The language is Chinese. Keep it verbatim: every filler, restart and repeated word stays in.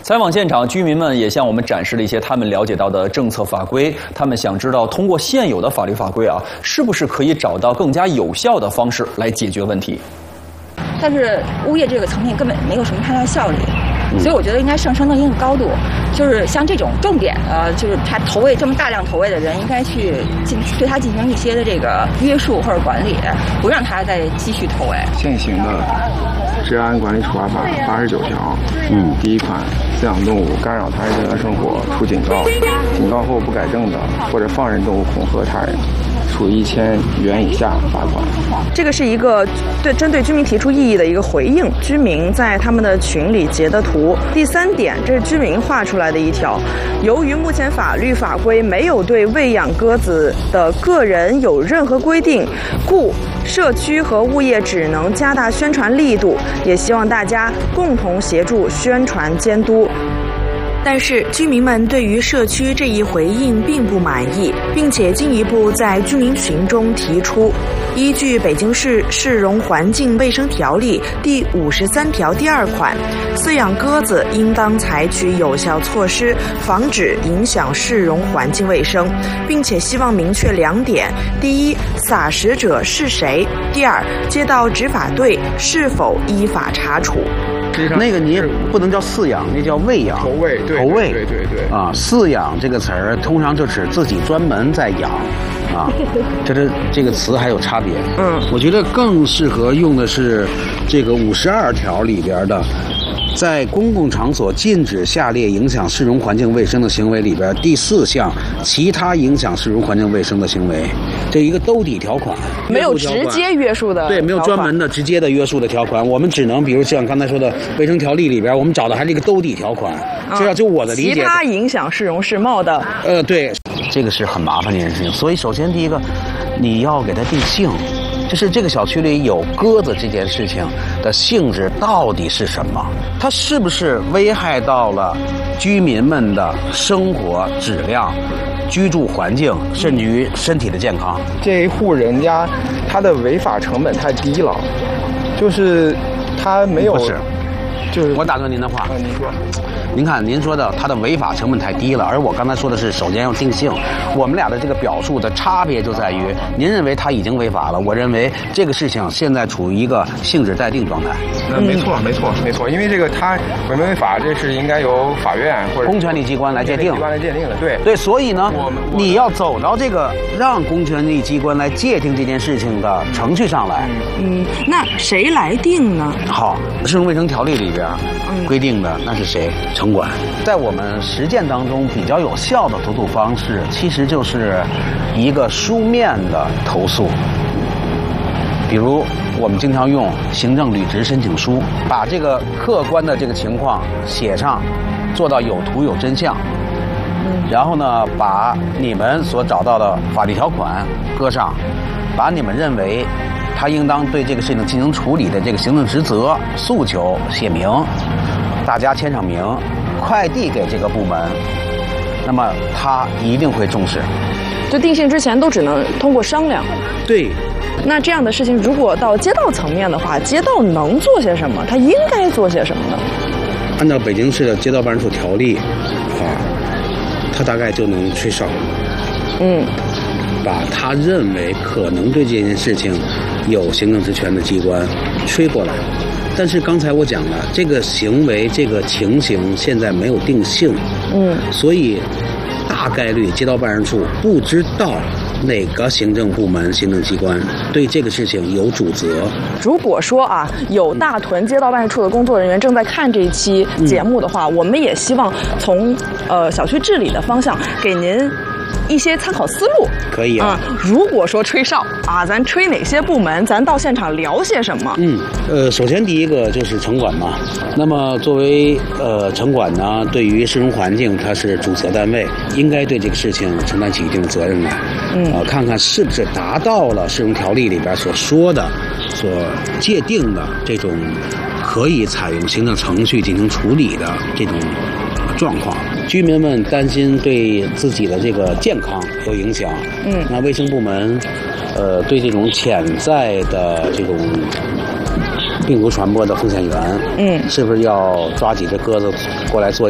采访现场，居民们也向我们展示了一些他们了解到的政策法规，他们想知道通过现有的法律法规啊，是不是可以找到更加有效的方式来解决问题。 但是物业这个层面根本没有什么太大效率。所以我觉得应该上升到一定高度，就是像这种重点呃，就是他投喂这么大量投喂的人，应该去进对他进行一些的这个约束或者管理，不让他再继续投喂。 现行的治安管理处罚法八十九条，嗯，第一款，饲养动物干扰他人正常生活，处警告，警告后不改正的，或者放任动物恐吓他人，处一千元以下罚款。 这个是一个对针对居民提出异议的一个回应，居民在他们的群里截的图。第三点，这是居民画出来的一条，由于目前法律法规没有对喂养鸽子的个人有任何规定，故社区和物业只能加大宣传力度，也希望大家共同协助宣传监督。但是居民们对于社区这一回应并不满意，并且进一步在居民群中提出，依据北京市市容环境卫生条例第五十三条第二款，饲养鸽子应当采取有效措施，防止影响市容环境卫生，并且希望明确两点：第一，撒食者是谁；第二，街道执法队是否依法查处。 那个你也不能叫饲养，那叫喂养。 投喂，对， 投喂， 对对对。 啊，饲养这个词儿通常就指自己专门在养，啊，这这这个词还有差别。嗯，我觉得更适合用的是这个五十二条里边的，在公共场所禁止下列影响市容环境卫生的行为里边第四项，其他影响市容环境卫生的行为，这一个兜底条款， 没有直接约束的， 对，没有专门的直接的约束的条款，我们只能比如像刚才说的卫生条例里边，我们找的还是一个兜底条款，这样就我的理解， 其他影响市容市貌的， 呃，对，这个是很麻烦的一件事情。所以首先第一个，你要给它定性。就是这个小区里有鸽子这件事情的性质到底是什么？它是不是危害到了居民们的生活质量、居住环境，甚至于身体的健康？ 这一户人家他的违法成本太低了，就是他没有。 不是， 就是我打断您的话。 嗯，您说。 您看，您说的它的违法成本太低了，而我刚才说的是首先要定性。我们俩的这个表述的差别就在于，您认为它已经违法了，我认为这个事情现在处于一个性质待定状态。 嗯，没错，没错，没错，因为这个它违没违法，这是应该由法院或者公权力机关来界定。 机关来界定的，对对，所以呢，你要走到这个让公权力机关来界定这件事情的程序上来。 嗯，那谁来定呢？ 好，市容卫生条例里边规定的那是谁？城管。在我们实践当中比较有效的投诉方式，其实就是一个书面的投诉。比如我们经常用行政履职申请书，把这个客观的这个情况写上，做到有图有真相。然后呢，把你们所找到的法律条款搁上，把你们认为他应当对这个事情进行处理的这个行政职责诉求写明，大家签上名，快递给这个部门，那么他一定会重视。 就定性之前都只能通过商量。 对。 那这样的事情，如果到街道层面的话，街道能做些什么？他应该做些什么呢？ 按照北京市的街道办事处条例啊，他大概就能吹哨。嗯。把他认为可能对这件事情有行政职权的机关吹过来。但是刚才我讲了，这个行为这个情形现在没有定性，嗯，所以大概率街道办事处不知道哪个行政部门行政机关对这个事情有主责。 如果说啊，有大屯街道办事处的工作人员正在看这一期节目的话，嗯、我们也希望从呃小区治理的方向给您一些参考思路。 可以啊、 嗯。如果说吹哨啊，咱吹哪些部门？咱到现场聊些什么？ 嗯，呃，首先第一个就是城管嘛。那么作为呃城管呢，对于市容环境它是主责单位，应该对这个事情承担起一定的责任来。嗯，呃，看看是不是达到了市容条例里边所说的、所界定的这种可以采用行政程序进行处理的这种状况。居民们担心对自己的这个健康有影响，嗯，那卫生部门，呃，对这种潜在的这种病毒传播的风险源，嗯，是不是要抓紧这鸽子过来做